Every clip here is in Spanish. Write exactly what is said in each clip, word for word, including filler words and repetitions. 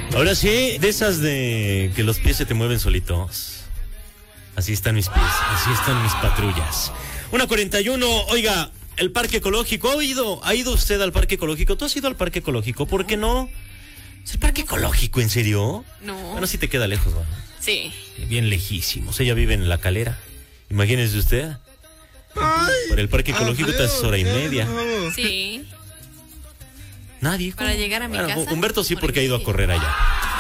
Ahora sí, de esas de que los pies se te mueven solitos. Así están mis pies, así están mis patrullas. una cuarenta y uno, oiga, el parque ecológico, ¿ha ido, ¿ha ido usted al parque ecológico? ¿Tú has ido al parque ecológico? ¿Por qué no? ¿Es el parque ecológico, en serio? No. Bueno, sí te queda lejos, ¿no? Sí. Bien lejísimos. Ella vive en La Calera. Imagínese usted. Ay, para el parque ecológico te haces hora y media. Sí. Nadie. Para ¿cómo? llegar a mi bueno, casa. Humberto sí, por porque ha ido a correr allá.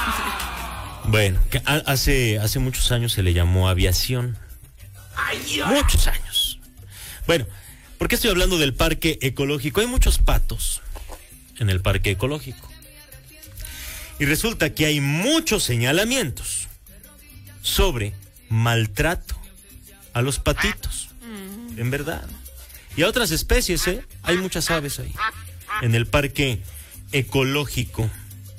Bueno, que hace, hace muchos años se le llamó aviación. Muchos años. Bueno, ¿por qué estoy hablando del parque ecológico? Hay muchos patos en el parque ecológico. Y resulta que hay muchos señalamientos sobre maltrato a los patitos. Mm. En verdad. Y a otras especies, ¿eh? Hay muchas aves ahí. En el parque ecológico.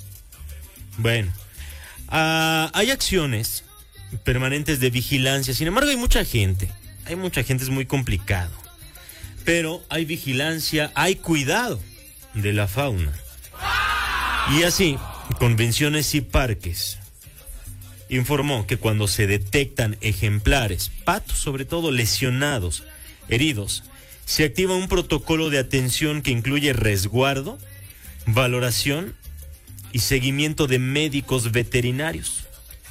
Bueno. Uh, hay acciones permanentes de vigilancia. Sin embargo, hay mucha gente. Hay mucha gente, es muy complicado. Pero hay vigilancia, hay cuidado de la fauna. Y así, Convenciones y Parques informó que cuando se detectan ejemplares, patos sobre todo lesionados, heridos, se activa un protocolo de atención que incluye resguardo, valoración y seguimiento de médicos veterinarios.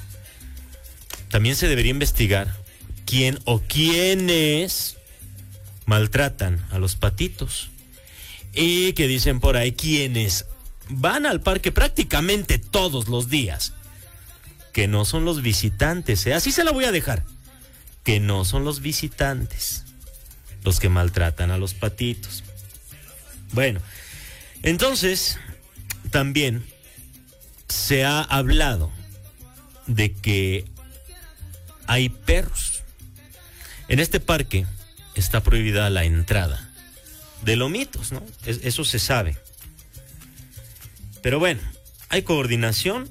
También se debería investigar quién o quiénes maltratan a los patitos. Y que dicen por ahí quienes van al parque prácticamente todos los días, que no son los visitantes, ¿eh? Así se la voy a dejar, que no son los visitantes los que maltratan a los patitos. Bueno, entonces también se ha hablado de que hay perros. En este parque está prohibida la entrada de lomitos, ¿no? Es, eso se sabe. Pero bueno, hay coordinación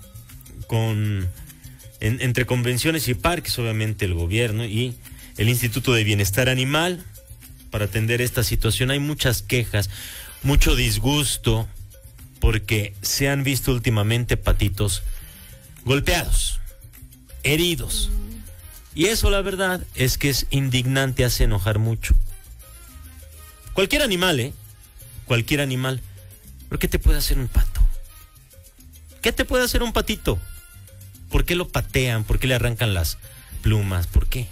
con en, entre Convenciones y Parques, obviamente el gobierno y el Instituto de Bienestar Animal para atender esta situación. Hay muchas quejas, mucho disgusto, porque se han visto últimamente patitos golpeados, heridos. Y eso, la verdad, es que es indignante, hace enojar mucho. Cualquier animal, ¿eh? Cualquier animal. ¿Pero qué te puede hacer un pato? ¿Qué te puede hacer un patito? ¿Por qué lo patean? ¿Por qué le arrancan las plumas? ¿Por qué?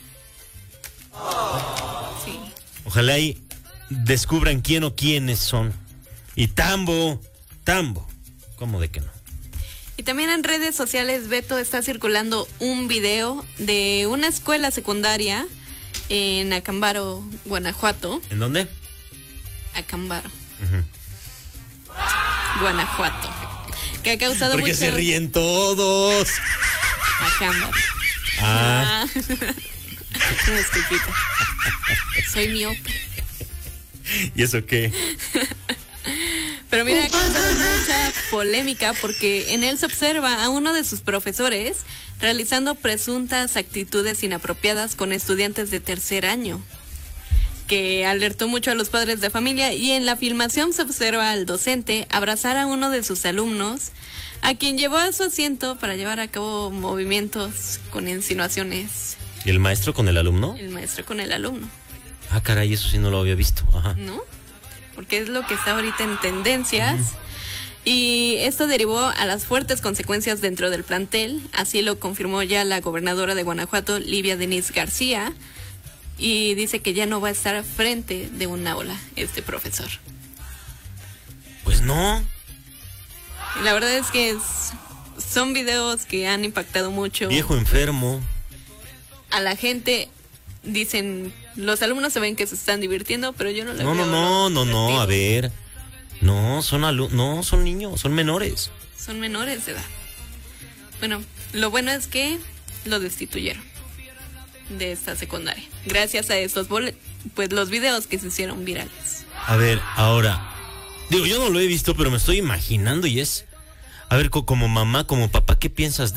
Sí. Ojalá y descubran quién o quiénes son. Y Tambo, Tambo, ¿cómo de que no? Y también en redes sociales, Beto, está circulando un video de una escuela secundaria en Acámbaro, Guanajuato. ¿En dónde? Acámbaro. Uh-huh. Guanajuato. Que ha causado Porque mucho... se ríen todos. Acámbaro. Ah. ah. No, disculpita. Soy miope. ¿Y eso qué? Pero mira, ha causado mucha polémica porque en él se observa a uno de sus profesores realizando presuntas actitudes inapropiadas con estudiantes de tercer año, que alertó mucho a los padres de familia. Y en la filmación se observa al docente abrazar a uno de sus alumnos, a quien llevó a su asiento para llevar a cabo movimientos con insinuaciones. ¿Y el maestro con el alumno? El maestro con el alumno. Ah, caray, eso sí no lo había visto. Ajá. ¿No? Porque es lo que está ahorita en tendencias. Uh-huh. Y esto derivó a las fuertes consecuencias dentro del plantel. Así lo confirmó ya la gobernadora de Guanajuato, Livia Denise García. Y dice que ya no va a estar frente de un aula este profesor. Pues no. La verdad es que es, son videos que han impactado mucho. Viejo enfermo. A la gente. Dicen, los alumnos se ven que se están divirtiendo, pero yo no lo no, veo. No, no, no, no, a ver. No, son alu- no, son niños, son menores. Son menores de edad. Bueno, lo bueno es que lo destituyeron de esta secundaria. Gracias a estos bol- pues los videos que se hicieron virales. A ver, ahora, digo, yo no lo he visto, pero me estoy imaginando y es, a ver, co- como mamá, como papá, ¿qué piensas